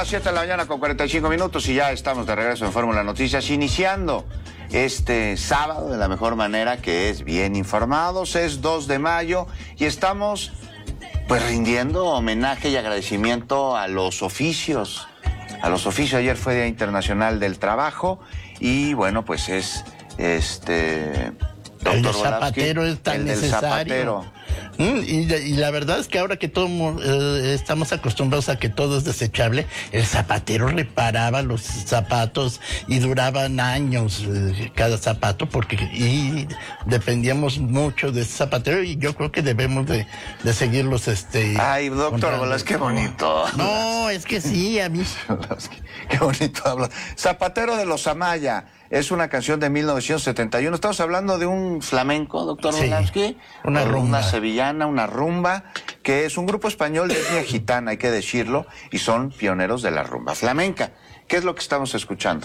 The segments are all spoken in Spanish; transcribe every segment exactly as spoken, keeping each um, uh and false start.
las siete de la mañana con cuarenta y cinco minutos y ya estamos de regreso en Fórmula Noticias, iniciando este sábado de la mejor manera, que es bien informados. Es dos de mayo y estamos pues rindiendo homenaje y agradecimiento a los oficios. A los oficios, ayer fue Día Internacional del Trabajo y bueno, pues es este... Doctor el de zapatero Volowski, es tan el del necesario. Zapatero. Mm, y, y la verdad es que ahora que todo, eh, estamos acostumbrados a que todo es desechable, el zapatero reparaba los zapatos y duraban años eh, cada zapato, porque y dependíamos mucho de ese zapatero y yo creo que debemos de, de seguirlos. Este, Ay, doctor Volowski, qué bonito. No, es que sí, a mí. Qué bonito habla. Zapatero de los Amaya. Es una canción de mil novecientos setenta y uno. Estamos hablando de un flamenco, doctor sí, Volowski. Una rumba. Una sevillana, una rumba, que es un grupo español de etnia gitana, hay que decirlo, y son pioneros de la rumba flamenca. ¿Qué es lo que estamos escuchando?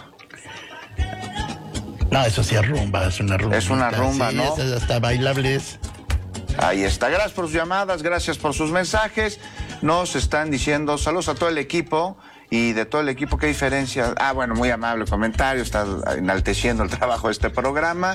No, eso sí es rumba, es una rumba. Es una rumba, sí, ¿no? Es hasta bailables. Ahí está. Gracias por sus llamadas, gracias por sus mensajes. Nos están diciendo saludos a todo el equipo. Y de todo el equipo, ¿qué diferencia? Ah, bueno, muy amable comentario, está enalteciendo el trabajo de este programa.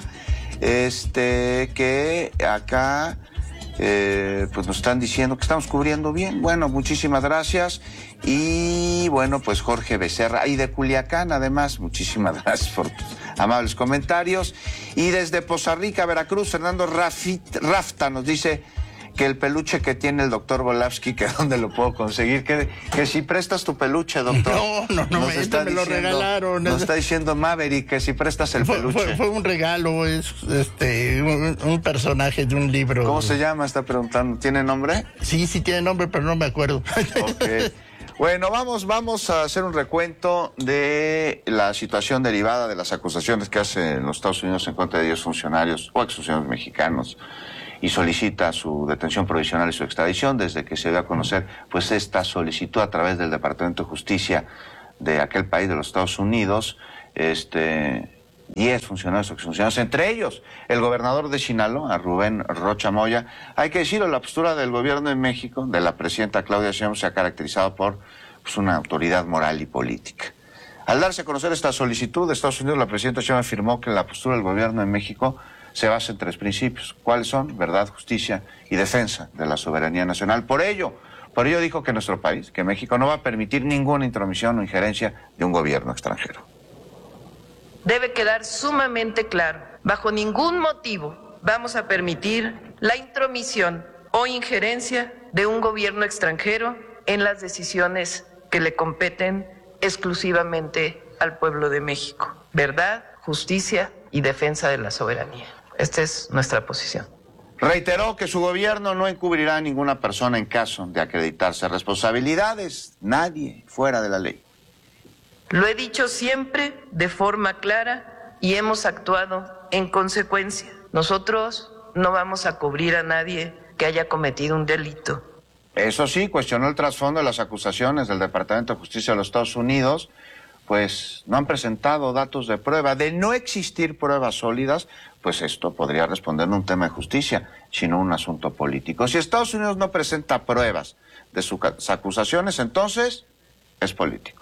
Este, que acá, eh, pues nos están diciendo que estamos cubriendo bien. Bueno, muchísimas gracias. Y bueno, pues Jorge Becerra, y de Culiacán, además, muchísimas gracias por tus amables comentarios. Y desde Poza Rica, Veracruz, Fernando Rafit, Rafta nos dice que el peluche que tiene el doctor Volowski, que dónde lo puedo conseguir, que, que si prestas tu peluche, doctor. No, no, no, nos me, está me diciendo, lo regalaron. Nos está diciendo Maverick que si prestas el fue, peluche. Fue, fue un regalo, es este un, un personaje de un libro. ¿Cómo se llama? Está preguntando. ¿Tiene nombre? Sí, sí tiene nombre, pero no me acuerdo. Okay. Bueno, vamos, vamos a hacer un recuento de la situación derivada de las acusaciones que hacen los Estados Unidos en contra de diez funcionarios o exfuncionarios mexicanos, y solicita su detención provisional y su extradición. Desde que se dio a conocer pues esta solicitud a través del Departamento de Justicia de aquel país, de los Estados Unidos, este diez funcionarios o exfuncionarios, entre ellos el gobernador de Sinaloa, Rubén Rocha Moya. Hay que decirlo, la postura del gobierno de México, de la presidenta Claudia Sheinbaum, se ha caracterizado por pues, una autoridad moral y política. Al darse a conocer esta solicitud de Estados Unidos, la presidenta Sheinbaum afirmó que la postura del gobierno de México se basa en tres principios. ¿Cuáles son? Verdad, justicia y defensa de la soberanía nacional. Por ello, por ello dijo que nuestro país, que México, no va a permitir ninguna intromisión o injerencia de un gobierno extranjero. Debe quedar sumamente claro, bajo ningún motivo vamos a permitir la intromisión o injerencia de un gobierno extranjero en las decisiones que le competen exclusivamente al pueblo de México. Verdad, justicia y defensa de la soberanía. Esta es nuestra posición. Reiteró que su gobierno no encubrirá a ninguna persona en caso de acreditarse responsabilidades, nadie fuera de la ley. Lo he dicho siempre de forma clara y hemos actuado en consecuencia. Nosotros no vamos a cubrir a nadie que haya cometido un delito. Eso sí, cuestionó el trasfondo de las acusaciones del Departamento de Justicia de los Estados Unidos, pues no han presentado datos de prueba. De no existir pruebas sólidas, pues esto podría responder no un tema de justicia, sino un asunto político. Si Estados Unidos no presenta pruebas de sus acusaciones, entonces es político.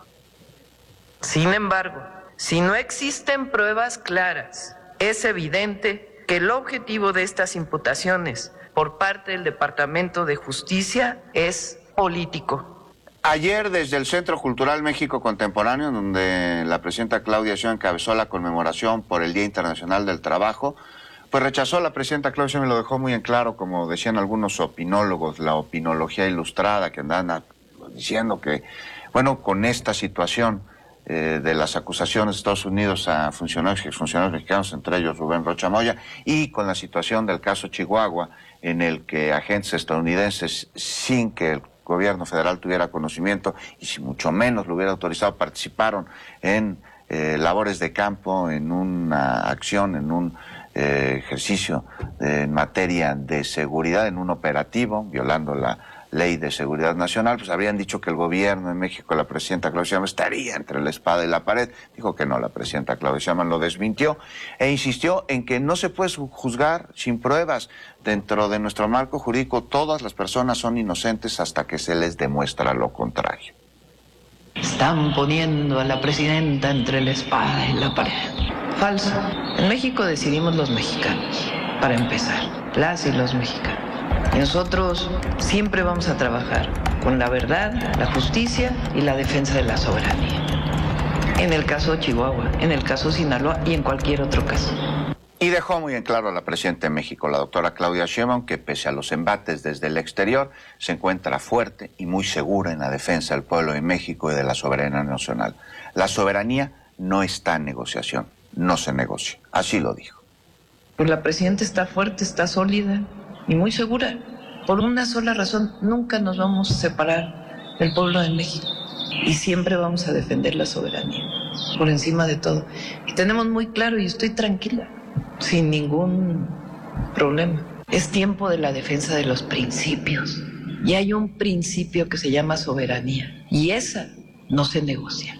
Sin embargo, si no existen pruebas claras, es evidente que el objetivo de estas imputaciones por parte del Departamento de Justicia es político. Ayer, desde el Centro Cultural México Contemporáneo, donde la presidenta Claudia Sheinbaum encabezó la conmemoración por el Día Internacional del Trabajo, pues rechazó a la presidenta Claudia Sheinbaum y lo dejó muy en claro, como decían algunos opinólogos, la opinología ilustrada, que andan diciendo que, bueno, con esta situación eh, de las acusaciones de Estados Unidos a funcionarios y exfuncionarios mexicanos, entre ellos Rubén Rocha Moya, y con la situación del caso Chihuahua, en el que agentes estadounidenses, sin que el gobierno federal tuviera conocimiento y si mucho menos lo hubiera autorizado, participaron en eh, labores de campo, en una acción, en un eh, ejercicio eh, en materia de seguridad, en un operativo, violando la ley de seguridad nacional, pues habrían dicho que el gobierno de México, la presidenta Claudia Sheinbaum, estaría entre la espada y la pared. Dijo que no, la presidenta Claudia Sheinbaum lo desmintió e insistió en que no se puede juzgar sin pruebas. Dentro de nuestro marco jurídico, todas las personas son inocentes hasta que se les demuestra lo contrario. Están poniendo a la presidenta entre la espada y la pared. Falso. En México decidimos los mexicanos, para empezar, las y los mexicanos. Y nosotros siempre vamos a trabajar con la verdad, la justicia y la defensa de la soberanía. En el caso de Chihuahua, en el caso de Sinaloa y en cualquier otro caso. Y dejó muy en claro a la presidenta de México, la doctora Claudia Sheinbaum, que pese a los embates desde el exterior, se encuentra fuerte y muy segura en la defensa del pueblo de México y de la soberanía nacional. La soberanía no está en negociación, no se negocia. Así lo dijo. Pues la presidenta está fuerte, está sólida y muy segura. Por una sola razón, nunca nos vamos a separar del pueblo de México. Y siempre vamos a defender la soberanía, por encima de todo. Y tenemos muy claro, y estoy tranquila, sin ningún problema. Es tiempo de la defensa de los principios. Y hay un principio que se llama soberanía. Y esa no se negocia.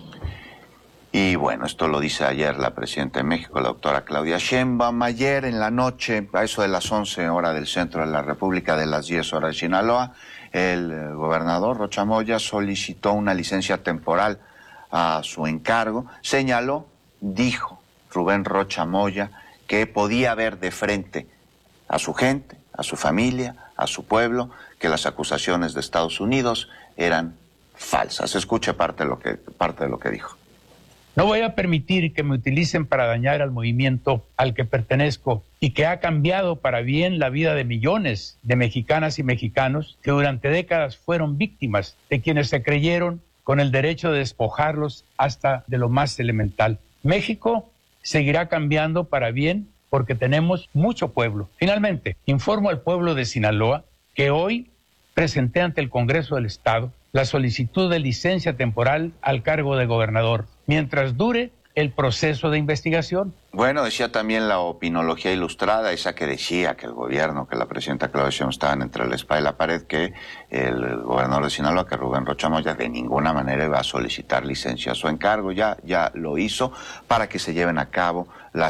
Y bueno, esto lo dice ayer la presidenta de México, la doctora Claudia Sheinbaum. Ayer en la noche, a eso de las once horas del centro de la República, de las diez horas de Sinaloa, el gobernador Rocha Moya solicitó una licencia temporal a su encargo. Señaló, dijo Rubén Rocha Moya, que podía ver de frente a su gente, a su familia, a su pueblo, que las acusaciones de Estados Unidos eran falsas. Escuche parte de lo que, parte de lo que dijo. No voy a permitir que me utilicen para dañar al movimiento al que pertenezco y que ha cambiado para bien la vida de millones de mexicanas y mexicanos que durante décadas fueron víctimas de quienes se creyeron con el derecho de despojarlos hasta de lo más elemental. México seguirá cambiando para bien porque tenemos mucho pueblo. Finalmente, informo al pueblo de Sinaloa que hoy presenté ante el Congreso del Estado la solicitud de licencia temporal al cargo de gobernador, mientras dure el proceso de investigación. Bueno, decía también la Opinología Ilustrada, esa que decía que el gobierno, que la presidenta Claudia Sheinbaum estaban entre la espada y la pared, que el gobernador de Sinaloa, que Rubén Rocha Moya, de ninguna manera iba a solicitar licencia a su encargo. Ya, ya lo hizo para que se lleven a cabo las